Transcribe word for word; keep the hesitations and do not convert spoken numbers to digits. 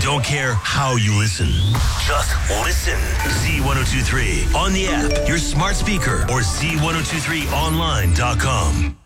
don't care how you listen. Just listen. Z ten twenty-three on the app, your smart speaker, or Z ten twenty-three online dot com.